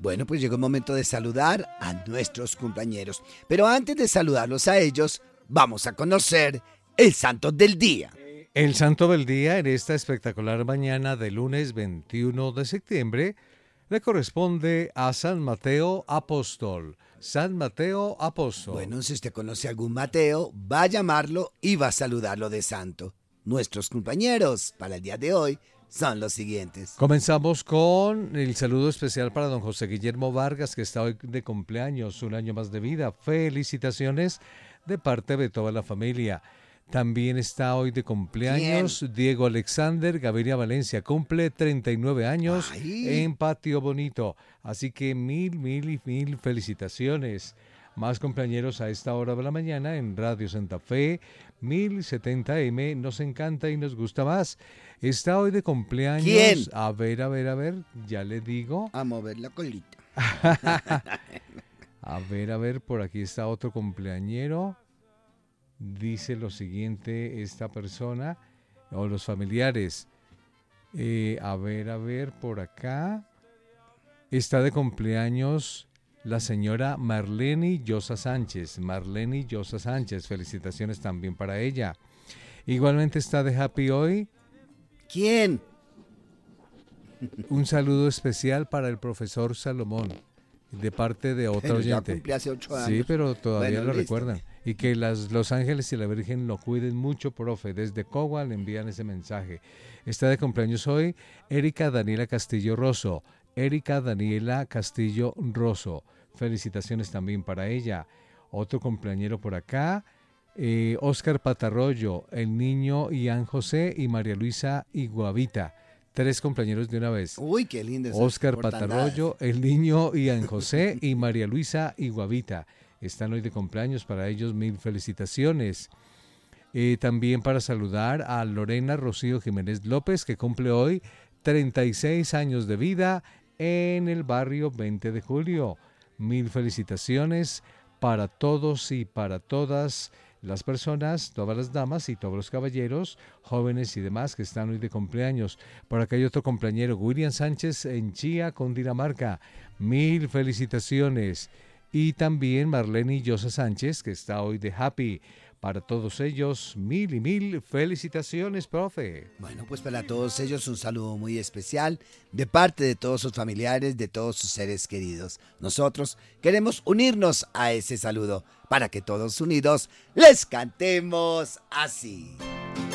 Bueno, pues llegó el momento de saludar a nuestros cumpleañeros. Pero antes de saludarlos a ellos, vamos a conocer el santo del día. El santo del día en esta espectacular mañana de lunes 21 de septiembre le corresponde a San Mateo Apóstol. San Mateo Apóstol. Bueno, si usted conoce a algún Mateo, va a llamarlo y va a saludarlo de santo. Nuestros compañeros para el día de hoy son los siguientes. Comenzamos con el saludo especial para don José Guillermo Vargas, que está hoy de cumpleaños, un año más de vida. Felicitaciones de parte de toda la familia. También está hoy de cumpleaños ¿Quién? Diego Alexander Gaviria Valencia, cumple 39 años. Ay. En Patio Bonito. Así que mil felicitaciones. Más compañeros a esta hora de la mañana en Radio Santa Fe, 1070M, nos encanta y nos gusta más. Está hoy de cumpleaños. ¿Quién? A ver, ya le digo. A mover la colita. A ver, por aquí está otro cumpleañero. Dice lo siguiente esta persona, o los familiares. A ver, por acá. Está de cumpleaños la señora Marlene Llosa Sánchez. Marlene Llosa Sánchez, felicitaciones también para ella. Igualmente está de happy hoy. ¿Quién? Un saludo especial para el profesor Salomón, de parte de otro Pero ya oyente. cumplí hace 8 años. Sí, pero todavía Bueno, lo listo. recuerdan. Y que los ángeles y la Virgen lo cuiden mucho, profe. Desde Cogua le envían ese mensaje. Está de cumpleaños hoy Erika Daniela Castillo Rosso. Erika Daniela Castillo Rosso. Felicitaciones también para ella. Otro cumpleañero por acá. Óscar Patarroyo, el niño Ian José y María Luisa Iguavita. 3 cumpleaños de una vez. Uy, qué lindo. esas Óscar portandadas. Patarroyo, el niño Ian José y María Luisa Iguavita. Están hoy de cumpleaños, para ellos mil felicitaciones. También para saludar a Lorena Rocío Jiménez López, que cumple hoy 36 años de vida en el barrio 20 de julio. Mil felicitaciones para todos y para todas las personas, todas las damas y todos los caballeros, jóvenes y demás que están hoy de cumpleaños. Por acá hay otro cumpleañero, William Sánchez en Chía, Cundinamarca. Mil felicitaciones. Y también Marlene Llosa Sánchez, que está hoy de happy. Para todos ellos, mil felicitaciones, profe. Bueno, pues para todos ellos un saludo muy especial de parte de todos sus familiares, de todos sus seres queridos. Nosotros queremos unirnos a ese saludo para que todos unidos les cantemos así.